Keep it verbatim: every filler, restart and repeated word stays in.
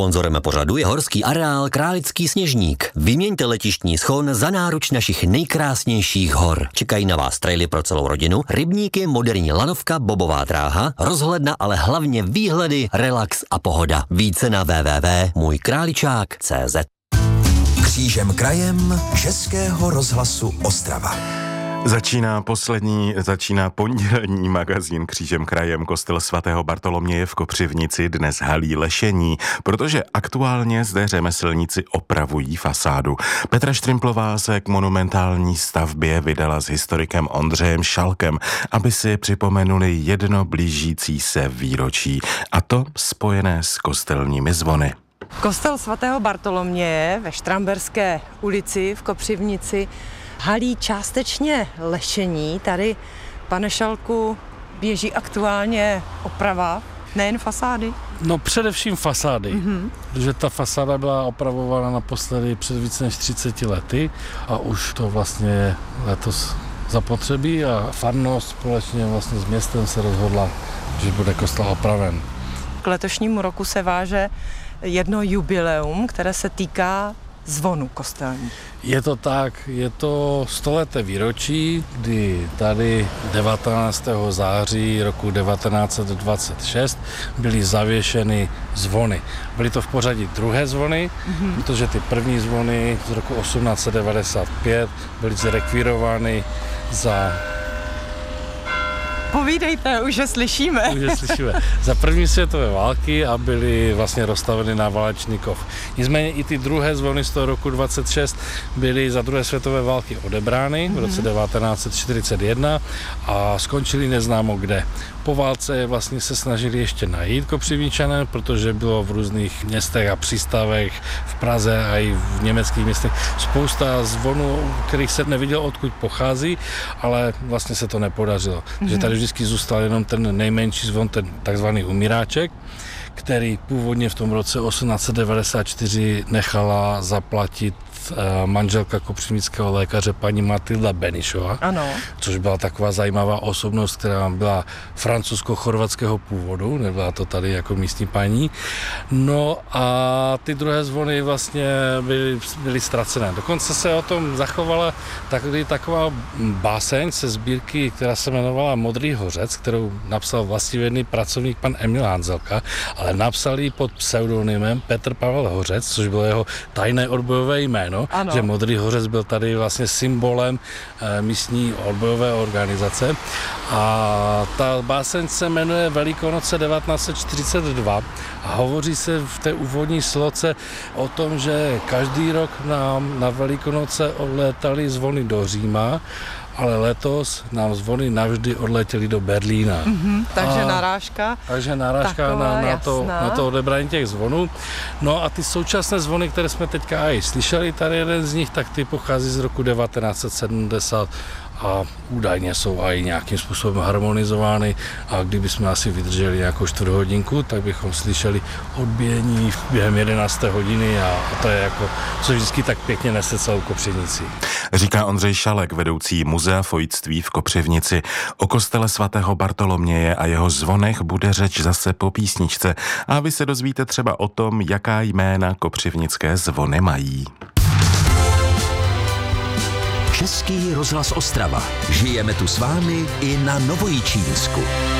Sponzorem pořadu je horský areál Králický Sněžník. Vyměňte letištní schon za náruč našich nejkrásnějších hor. Čekají na vás traily pro celou rodinu, rybníky, moderní lanovka, bobová dráha, rozhledna, ale hlavně výhledy, relax a pohoda. Více na w w w tečka můj králičák tečka cé zet. Křížem krajem Českého rozhlasu Ostrava. Začíná poslední, začíná pondělní magazín Křížem krajem. Kostel svatého Bartoloměje v Kopřivnici dnes halí lešení, protože aktuálně zde řemeslníci opravují fasádu. Petra Štrimplová se k monumentální stavbě vydala s historikem Ondřejem Šalkem, aby si připomenuli jedno blížící se výročí, a to spojené s kostelními zvony. Kostel svatého Bartoloměje ve Štramberské ulici v Kopřivnici halí částečně lešení. Tady, pane Šalku, běží aktuálně oprava, nejen fasády? No především fasády, mm-hmm. protože ta fasáda byla opravována naposledy před více než třiceti lety a už to vlastně letos zapotřebí a farnost společně vlastně s městem se rozhodla, že bude kostel opraven. K letošnímu roku se váže jedno jubileum, které se týká zvonu kostelní. Je to tak, je to stoleté výročí, kdy tady devatenáctého září roku devatenáct set dvacet šest byly zavěšeny zvony. Byly to v pořadí druhé zvony, mm-hmm. protože ty první zvony z roku osmnáct set devadesát pět byly zrekvírovány za... Povídejte, už je slyšíme. Už je slyšíme. Za první světové války a byly vlastně rozstaveny na Valačnikov. Nicméně i ty druhé zvony z toho roku dvacet šest byly za druhé světové války odebrány mm-hmm. v roce devatenáct set čtyřicet jedna a skončily neznámo kde. Po válce vlastně se snažili ještě najít Kopřivničané, protože bylo v různých městech a přístavech v Praze a i v německých městech spousta zvonů, kterých se neviděl, odkud pochází, ale vlastně se to nepodařilo. Mm-hmm. Že tady vždycky zůstal jenom ten nejmenší zvon, ten takzvaný umíráček, který původně v tom roce osmnáct set devadesát čtyři nechala zaplatit manželka kopřivnického lékaře paní Matilda Benišová, ano. což byla taková zajímavá osobnost, která byla francouzsko-chorvatského původu, nebyla to tady jako místní paní. No a ty druhé zvony vlastně byly, byly ztracené. Dokonce se o tom zachovala takový, taková báseň se sbírky, která se jmenovala Modrý hořec, kterou napsal vlastivědný pracovník pan Emil Hanzelka, ale napsal ji pod pseudonymem Petr Pavel Hořec, což bylo jeho tajné odbojové jméno. Ano. Že Modrý hořec byl tady vlastně symbolem e, místní odbojové organizace. A ta báseň se jmenuje Velikonoce devatenáct set čtyřicet dva a hovoří se v té úvodní sloce o tom, že každý rok nám na Velikonoce odlétaly zvony do Říma, ale letos nám zvony navždy odletěly do Berlína. Mm-hmm, takže a, narážka. Takže narážka na, na, to, na to odebrání těch zvonů. No a ty současné zvony, které jsme teďka i slyšeli, tady jeden z nich, tak ty pochází z roku devatenáct set sedmdesát a údajně jsou aj nějakým způsobem harmonizovány a kdybychom asi vydrželi nějakou čtvrt hodinku, tak bychom slyšeli odbíjení během jedenácté hodiny a, a to je jako, co vždycky tak pěkně nese celou Kopřivnici. Říká Ondřej Šalek, vedoucí muzea fojtství v Kopřivnici. O kostele svatého Bartoloměje a jeho zvonech bude řeč zase po písničce a vy se dozvíte třeba o tom, jaká jména kopřivnické zvony mají. Český rozhlas Ostrava. Žijeme tu s vámi i na Novojičínsku.